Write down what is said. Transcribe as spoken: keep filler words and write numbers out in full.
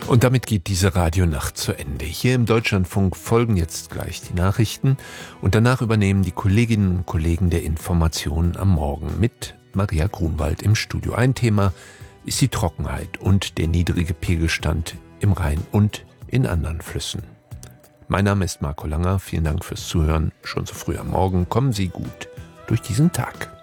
Und damit geht diese Radionacht zu Ende. Hier im Deutschlandfunk folgen jetzt gleich die Nachrichten und danach übernehmen die Kolleginnen und Kollegen der Informationen am Morgen mit Maria Grunwald im Studio. Ein Thema ist die Trockenheit und der niedrige Pegelstand im Rhein und in anderen Flüssen. Mein Name ist Marco Langer, vielen Dank fürs Zuhören. Schon so früh am Morgen kommen Sie gut durch diesen Tag.